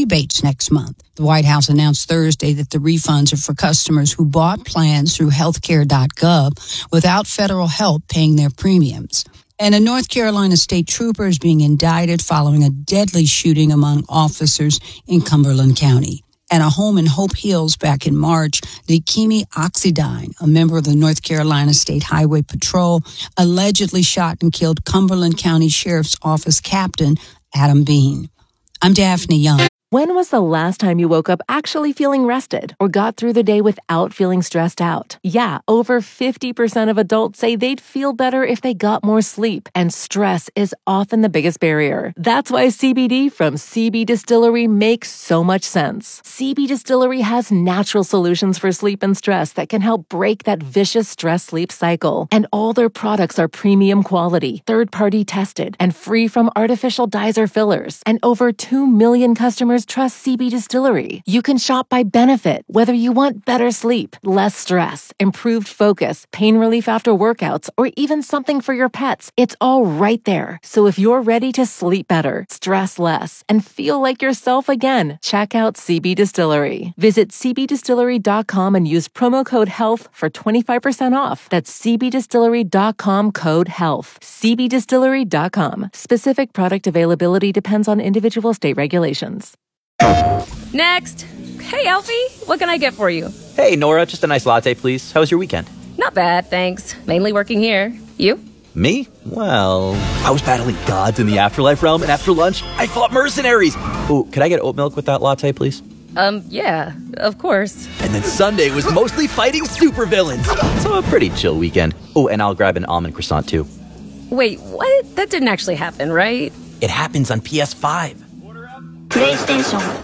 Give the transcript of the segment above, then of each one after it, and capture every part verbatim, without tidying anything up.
rebates next month. The White House announced Thursday that the refunds are for customers who bought plans through healthcare dot gov without federal help paying their premiums. And a North Carolina state trooper is being indicted following a deadly shooting among officers in Cumberland County. At a home in Hope Hills back in March, Nikemi Oxidine, a member of the North Carolina State Highway Patrol, allegedly shot and killed Cumberland County Sheriff's Office Captain Adam Bean. I'm Daphne Young. When was the last time you woke up actually feeling rested or got through the day without feeling stressed out? Yeah, over fifty percent of adults say they'd feel better if they got more sleep, and stress is often the biggest barrier. That's why C B D from C B Distillery makes so much sense. C B Distillery has natural solutions for sleep and stress that can help break that vicious stress-sleep cycle. And all their products are premium quality, third-party tested, and free from artificial dyes or fillers. And over two million customers trust C B Distillery. You can shop by benefit, whether you want better sleep, less stress, improved focus, pain relief after workouts, or even something for your pets. It's all right there. So if you're ready to sleep better, stress less, and feel like yourself again, check out C B Distillery. Visit c b distillery dot com and use promo code HEALTH for twenty-five percent off. That's c b distillery dot com code HEALTH. c b distillery dot com. Specific product availability depends on individual state regulations. Next. Hey, Alfie. What can I get for you? Hey, Nora. Just a nice latte, please. How was your weekend? Not bad, thanks. Mainly working here. You? Me? Well, I was battling gods in the afterlife realm, and after lunch, I fought mercenaries. Oh, could I get oat milk with that latte, please? Um, yeah, of course. And then Sunday was mostly fighting supervillains. So a pretty chill weekend. Oh, and I'll grab an almond croissant, too. Wait, what? That didn't actually happen, right? It happens on P S five. PlayStation.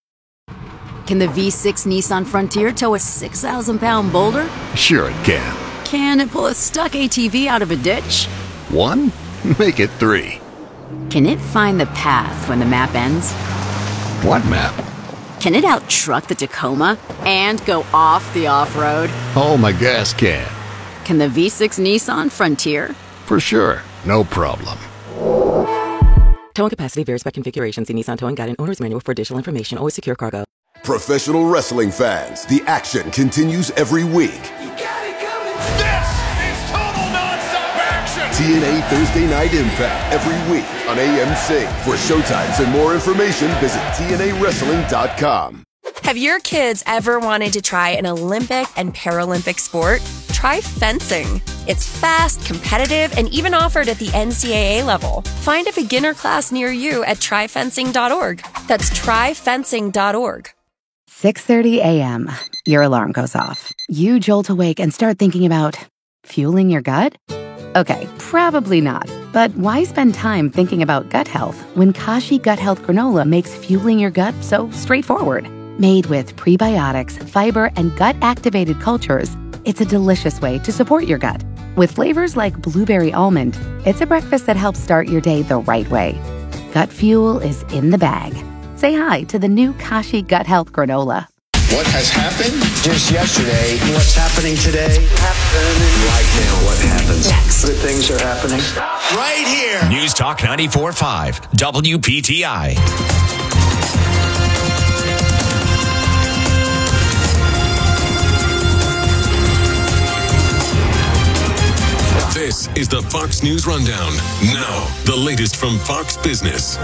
Can the V six Nissan Frontier tow a six thousand pound boulder? Sure it can. Can it pull a stuck A T V out of a ditch? One? Make it three. Can it find the path when the map ends? What map? Can it out-truck the Tacoma and go off the off-road? Oh, my gas can. Can the V six Nissan Frontier? For sure. No problem. Towing capacity varies by configuration. See Nissan Towing Guide and Owner's Manual for additional information. Always secure cargo. Professional wrestling fans, the action continues every week. You got it coming. This is total nonstop action. T N A Thursday Night Impact every week on A M C. For showtimes and more information, visit T N A wrestling dot com. Have your kids ever wanted to try an Olympic and Paralympic sport? Try fencing. It's fast, competitive, and even offered at the N C double A level. Find a beginner class near you at try fencing dot org. That's try fencing dot org. six thirty a.m. Your alarm goes off. You jolt awake and start thinking about fueling your gut? Okay, probably not. But why spend time thinking about gut health when Kashi Gut Health Granola makes fueling your gut so straightforward? Made with prebiotics, fiber, and gut-activated cultures, it's a delicious way to support your gut. With flavors like blueberry almond, it's a breakfast that helps start your day the right way. Gut fuel is in the bag. Say hi to the new Kashi Gut Health Granola. What has happened just yesterday? What's happening today? Happening right now. What happens next? Good things are happening. Right here. News Talk ninety-four point five, W P T I. This is the Fox News Rundown. Now, the latest from Fox Business.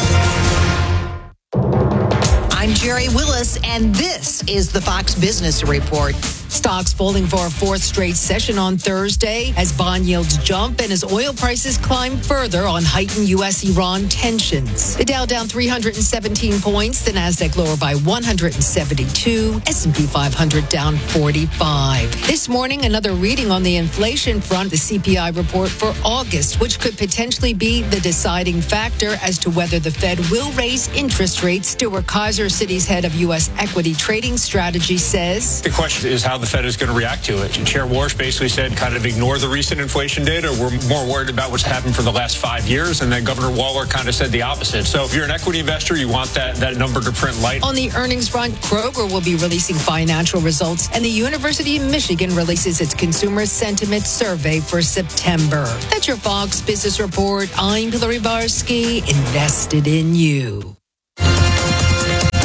I'm Jerry Willis, and this is the Fox Business Report. Stocks falling for a fourth straight session on Thursday as bond yields jump and as oil prices climb further on heightened U S Iran tensions. The Dow down three hundred seventeen points, the Nasdaq lower by one hundred seventy-two, S and P five hundred down forty-five. This morning, another reading on the inflation front, the C P I report for August, which could potentially be the deciding factor as to whether the Fed will raise interest rates. Stuart Kaiser, Citi's head of U S equity trading strategy, says the question is how the Fed is going to react to it. And Chair Warsh basically said kind of ignore the recent inflation data. We're more worried about what's happened for the last five years. And then Governor Waller kind of said the opposite. So if you're an equity investor, you want that, that number to print light. On the earnings front, Kroger will be releasing financial results, and the University of Michigan releases its consumer sentiment survey for September. That's your Fox Business Report. I'm Hillary Barsky, invested in you.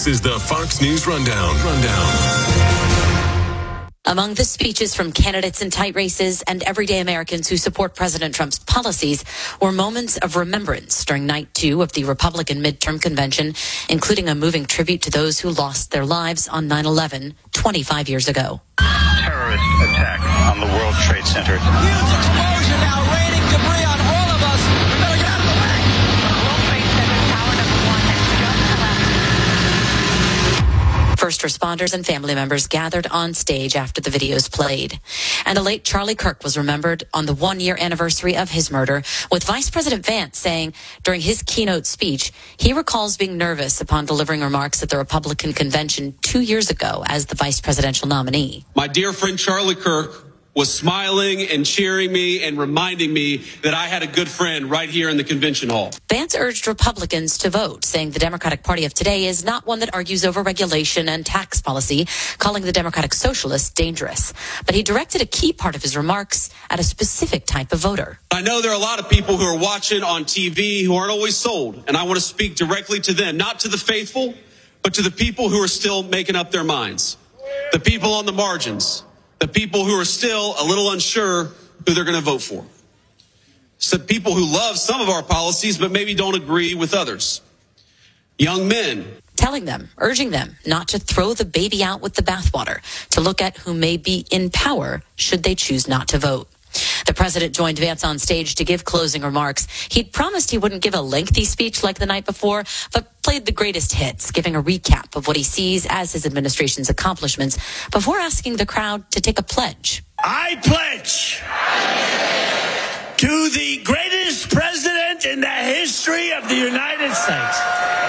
is the Fox News Rundown. Rundown. Among the speeches from candidates in tight races and everyday Americans who support President Trump's policies were moments of remembrance during night two of the Republican midterm convention, including a moving tribute to those who lost their lives on nine eleven twenty-five years ago. Terrorist attack on the World Trade Center. Huge explosion now raining debris on all of us. We better get out of the way. World Trade Center tower number one has just collapsed. First responders and family members gathered on stage after the videos played. And a late Charlie Kirk was remembered on the one-year anniversary of his murder, with Vice President Vance saying during his keynote speech, he recalls being nervous upon delivering remarks at the Republican convention two years ago as the vice presidential nominee. My dear friend Charlie Kirk was smiling and cheering me and reminding me that I had a good friend right here in the convention hall. Vance urged Republicans to vote, saying the Democratic Party of today is not one that argues over regulation and tax policy, calling the Democratic Socialists dangerous. But he directed a key part of his remarks at a specific type of voter. I know there are a lot of people who are watching on T V who aren't always sold, and I want to speak directly to them, not to the faithful, but to the people who are still making up their minds, the people on the margins, the people who are still a little unsure who they're going to vote for. Some people who love some of our policies but maybe don't agree with others. Young men. Telling them, urging them not to throw the baby out with the bathwater, to look at who may be in power should they choose not to vote. The president joined Vance on stage to give closing remarks. He'd promised he wouldn't give a lengthy speech like the night before, but played the greatest hits, giving a recap of what he sees as his administration's accomplishments before asking the crowd to take a pledge. I pledge to the greatest president in the history of the United States.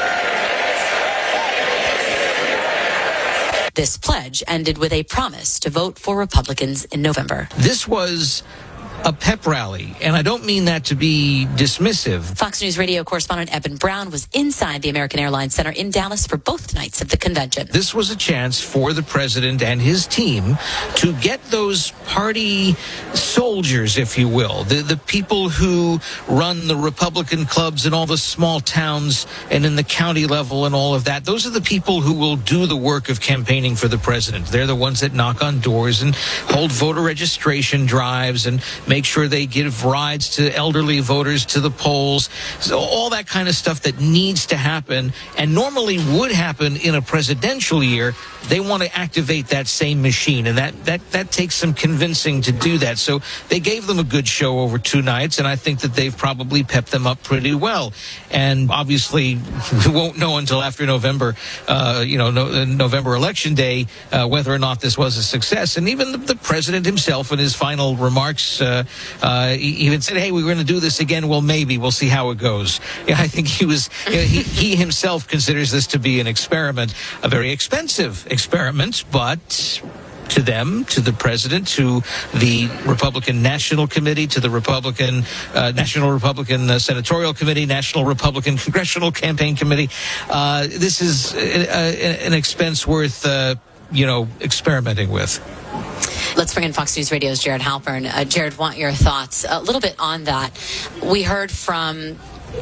This pledge ended with a promise to vote for Republicans in November. This was a pep rally, and I don't mean that to be dismissive. Fox News radio correspondent Eben Brown was inside the American Airlines Center in Dallas for both nights of the convention. This was a chance for the president and his team to get those party soldiers, if you will, the, the people who run the Republican clubs in all the small towns and in the county level and all of that. Those are the people who will do the work of campaigning for the president. They're the ones that knock on doors and hold voter registration drives and make sure they give rides to elderly voters to the polls. So all that kind of stuff that needs to happen and normally would happen in a presidential year, they want to activate that same machine. And that, that, that takes some convincing to do that. So they gave them a good show over two nights, and I think that they've probably pepped them up pretty well. And obviously, we won't know until after November, uh, you know, no, November election day, uh, whether or not this was a success. And even the, the president himself in his final remarks, uh, uh, he even said, hey, we're going to do this again. Well, maybe. We'll see how it goes. Yeah, I think he was, you know, he, he himself considers this to be an experiment, a very expensive experiment, but to them, to the president, to the Republican National Committee, to the Republican uh, National Republican uh, Senatorial Committee, National Republican Congressional Campaign Committee, uh, this is a, a, an expense worth, uh, you know, experimenting with. Let's bring in Fox News Radio's Jared Halpern. Uh, Jared, want your thoughts a little bit on that. We heard from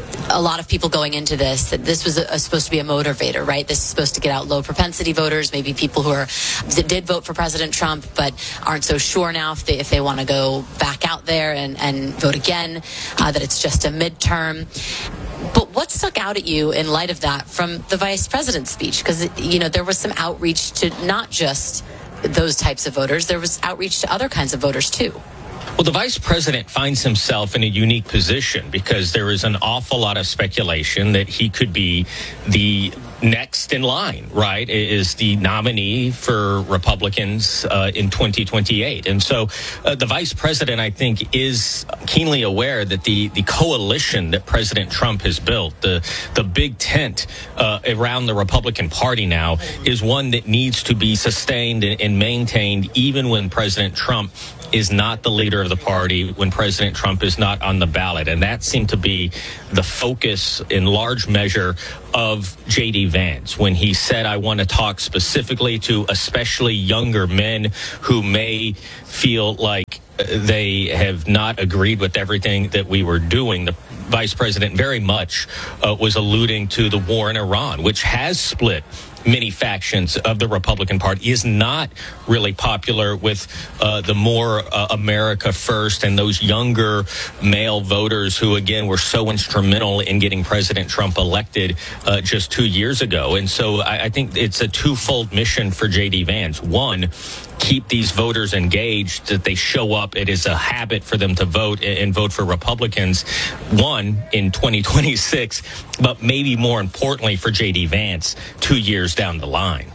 a lot of people going into this that this was a, a, supposed to be a motivator, right? This is supposed to get out low propensity voters, maybe people who are that did vote for President Trump but aren't so sure now if they if they want to go back out there and, and vote again, uh, that it's just a midterm. But what stuck out at you in light of that from the vice president's speech? Because, you know, there was some outreach to not just those types of voters. There was outreach to other kinds of voters, too. Well, the vice president finds himself in a unique position because there is an awful lot of speculation that he could be the next in line, right, is the nominee for Republicans uh, in twenty twenty-eight. And so uh, the vice president, I think, is keenly aware that the, the coalition that President Trump has built, the, the big tent uh, around the Republican Party now, is one that needs to be sustained and, and maintained even when President Trump is not the leader of the party, when President Trump is not on the ballot. And that seemed to be the focus in large measure of J D Vance when he said, I want to talk specifically to especially younger men who may feel like they have not agreed with everything that we were doing. The vice president very much uh, was alluding to the war in Iran, which has split many factions of the Republican Party, is not really popular with uh, the more uh, America First and those younger male voters who, again, were so instrumental in getting President Trump elected uh, just two years ago. And so I, I think it's a twofold mission for J D. Vance. One, keep these voters engaged, that they show up. It is a habit for them to vote and vote for Republicans, one, in twenty twenty-six, but maybe more importantly for J D. Vance, two years down the line.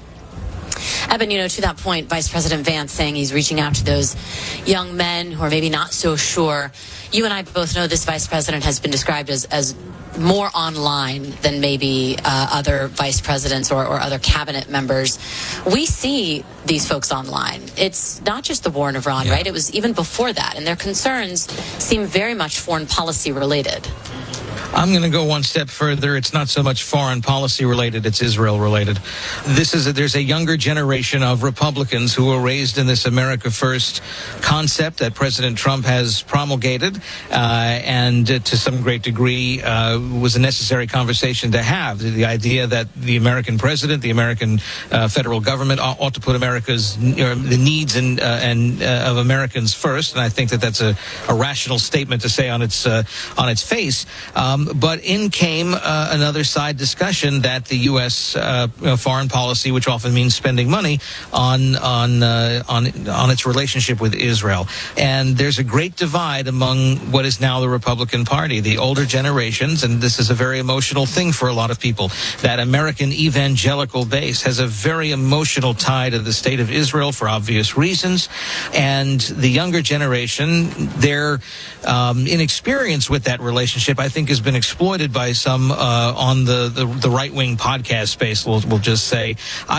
Eben, you know, to that point, Vice President Vance saying he's reaching out to those young men who are maybe not so sure. You and I both know this vice president has been described as, as more online than maybe uh, other vice presidents or, or other cabinet members. We see these folks online. It's not just the war in Iran, yeah. right? It was even before that. And their concerns seem very much foreign policy related. I'm going to go one step further. It's not so much foreign policy related, it's Israel related. This is a, there's a younger generation of Republicans who were raised in this America First concept that President Trump has promulgated, uh, and uh, to some great degree uh, was a necessary conversation to have. The, the idea that the American president, the American uh, federal government ought, ought to put America's you know, the needs and uh, and uh, of Americans first, and I think that that's a, a rational statement to say on its uh, on its face. Um, But in came uh, another side discussion that the U S uh, you know, foreign policy, which often means spending money on on uh, on on its relationship with Israel, and there's a great divide among what is now the Republican Party, the older generations, and this is a very emotional thing for a lot of people. That American evangelical base has a very emotional tie to the state of Israel for obvious reasons, and the younger generation, their um, inexperience with that relationship, I think, has been exploited by some uh, on the, the, the right-wing podcast space, we'll, we'll just say.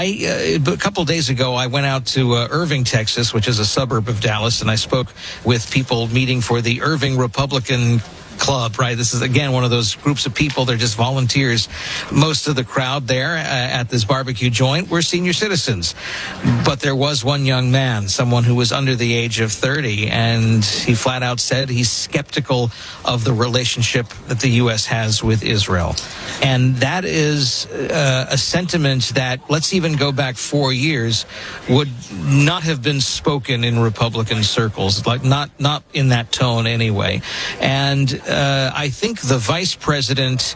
I uh, a couple of days ago, I went out to uh, Irving, Texas, which is a suburb of Dallas, and I spoke with people meeting for the Irving Republican Club, right? This is, again, one of those groups of people. They're just volunteers. Most of the crowd there uh, at this barbecue joint were senior citizens. But there was one young man, someone who was under the age of thirty, and he flat out said he's skeptical of the relationship that the U S has with Israel. And that is uh, a sentiment that, let's even go back four years, would not have been spoken in Republican circles, like not, not in that tone anyway. And Uh, I think the vice president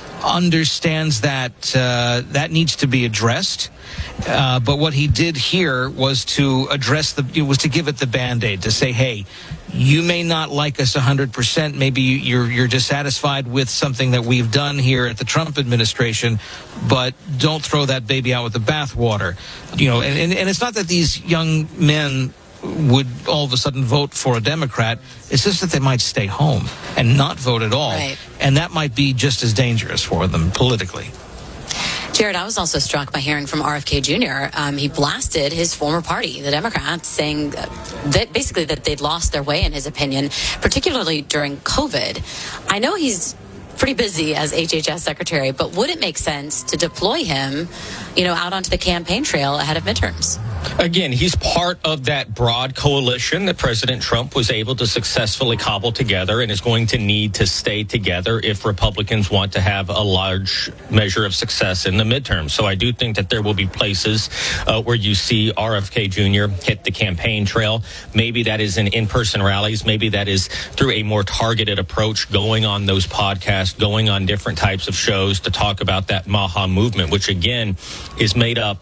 understands that uh, that needs to be addressed. Uh, but what he did here was to address the, it was to give it the Band-Aid, to say, hey, you may not like us one hundred percent. Maybe you're, you're dissatisfied with something that we've done here at the Trump administration, but don't throw that baby out with the bathwater. You know, and, and, and it's not that these young men would all of a sudden vote for a Democrat. It's just that they might stay home and not vote at all. Right. And that might be just as dangerous for them politically. Jared, I was also struck by hearing from R F K Junior Um, he blasted his former party, the Democrats, saying that basically that they'd lost their way, in his opinion, particularly during COVID. I know he's pretty busy as H H S secretary, but would it make sense to deploy him, you know, out onto the campaign trail ahead of midterms? Again, he's part of that broad coalition that President Trump was able to successfully cobble together and is going to need to stay together if Republicans want to have a large measure of success in the midterms. So I do think that there will be places uh, where you see R F K Junior hit the campaign trail. Maybe that is in in-person rallies. Maybe that is through a more targeted approach, going on those podcasts, going on different types of shows to talk about that Maha movement, which, again, is made up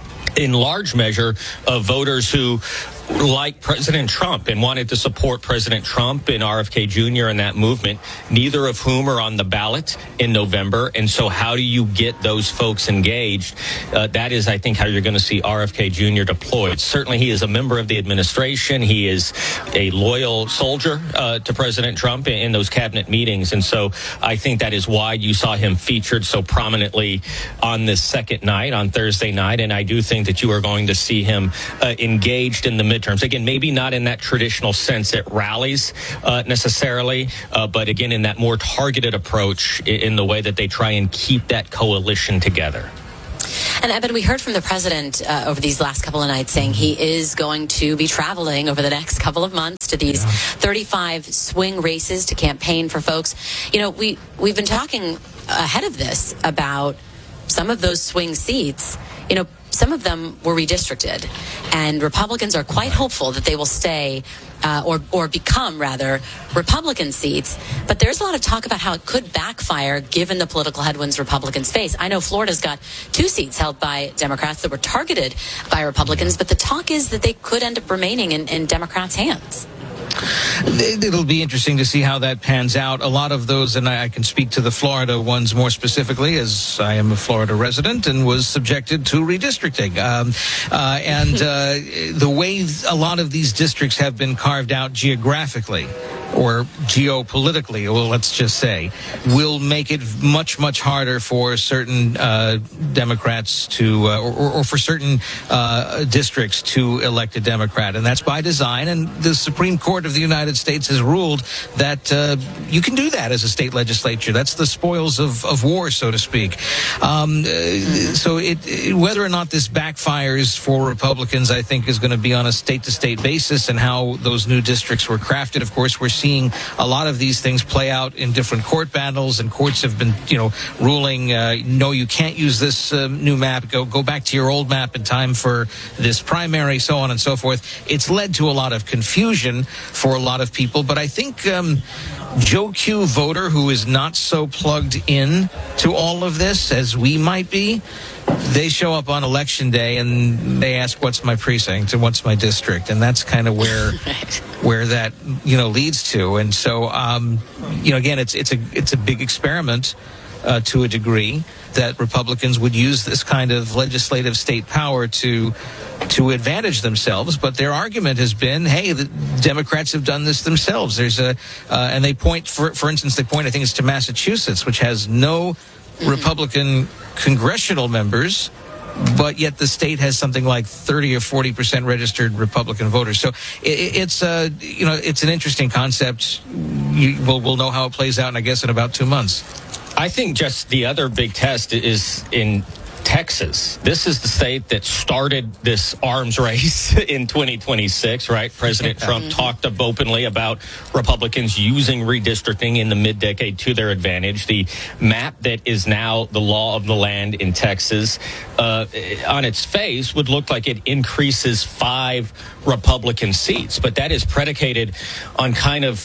in large measure of voters who like President Trump and wanted to support President Trump and R F K Junior in that movement, neither of whom are on the ballot in November. And so how do you get those folks engaged? Uh, that is, I think, how you're going to see R F K Junior deployed. Certainly, he is a member of the administration. He is a loyal soldier uh, to President Trump in, in those cabinet meetings. And so I think that is why you saw him featured so prominently on this second night, on Thursday night. And I do think that you are going to see him uh, engaged in the midterms. Again, maybe not in that traditional sense at rallies uh, necessarily, uh, but again, in that more targeted approach in, in the way that they try and keep that coalition together. And Eben, we heard from the president uh, over these last couple of nights saying he is going to be traveling over the next couple of months to these yeah. thirty-five swing races to campaign for folks. You know, we, we've been talking ahead of this about some of those swing seats, you know, some of them were redistricted, and Republicans are quite hopeful that they will stay uh, or or become, rather, Republican seats. But there's a lot of talk about how it could backfire given the political headwinds Republicans face. I know Florida's got two seats held by Democrats that were targeted by Republicans, but the talk is that they could end up remaining in, in Democrats' hands. It'll be interesting to see how that pans out. A lot of those, and I can speak to the Florida ones more specifically, as I am a Florida resident and was subjected to redistricting. Um, uh, and uh, the way a lot of these districts have been carved out geographically, or geopolitically, well, let's just say, will make it much, much harder for certain uh, Democrats to, uh, or, or for certain uh, districts to elect a Democrat. And that's by design. And the Supreme Court of the United States has ruled that uh, you can do that as a state legislature. That's the spoils of, of war, so to speak. Um, so it, it, whether or not this backfires for Republicans, I think, is going to be on a state-to-state basis, and how those new districts were crafted. Of course, we're seeing a lot of these things play out in different court battles, and courts have been, you know, ruling, uh, no, you can't use this uh, new map. Go, go back to your old map in time for this primary, so on and so forth. It's led to a lot of confusion for a lot of people, but I think um, Joe Q voter, who is not so plugged in to all of this as we might be, they show up on election day and they ask, what's my precinct and what's my district? And that's kind of where right. where that, you know, leads to. And so, um, you know, again, it's it's a it's a big experiment uh, to a degree, that Republicans would use this kind of legislative state power to to advantage themselves. But their argument has been, hey, the Democrats have done this themselves. There's a uh, and they point, for for instance, they point, I think it's to Massachusetts, which has no Republican congressional members, but yet the state has something like thirty or forty percent registered Republican voters. So it, it's a, uh, you know, it's an interesting concept. You, we'll, we'll know how it plays out, and I guess in about two months. I think just the other big test is in Texas. This is the state that started this arms race in twenty twenty-six, right? President Trump talked up openly about Republicans using redistricting in the mid-decade to their advantage. The map that is now the law of the land in Texas, uh, on its face, would look like it increases five Republican seats, but that is predicated on kind of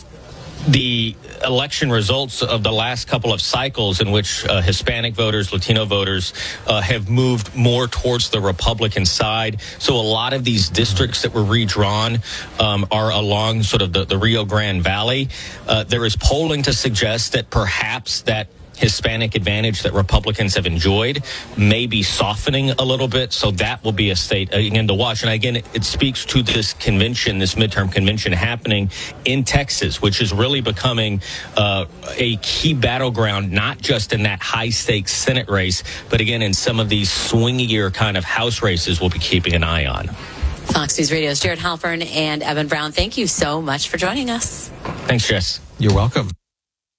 the election results of the last couple of cycles in which uh, Hispanic voters, Latino voters uh, have moved more towards the Republican side. So a lot of these districts that were redrawn um, are along sort of the, the Rio Grande Valley. Uh, there is polling to suggest that perhaps that Hispanic advantage that Republicans have enjoyed may be softening a little bit. So that will be a state, again, to watch. And again, it, it speaks to this convention, this midterm convention happening in Texas, which is really becoming uh, a key battleground, not just in that high-stakes Senate race, but again, in some of these swingier kind of House races we'll be keeping an eye on. Fox News Radio's Jared Halpern and Evan Brown, thank you so much for joining us. Thanks, Jess. You're welcome.